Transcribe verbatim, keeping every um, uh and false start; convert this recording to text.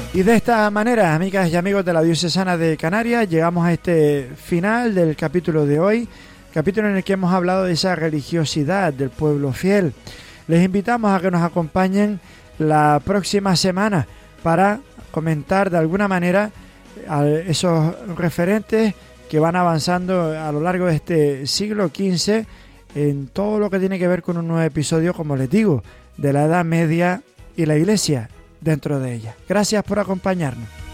Y de esta manera, amigas y amigos de la Diocesana de Canarias, llegamos a este final del capítulo de hoy, capítulo en el que hemos hablado de esa religiosidad del pueblo fiel. Les invitamos a que nos acompañen la próxima semana para comentar de alguna manera a esos referentes que van avanzando a lo largo de este siglo quince en todo lo que tiene que ver con un nuevo episodio, como les digo, de la Edad Media y la Iglesia dentro de ella. Gracias por acompañarnos.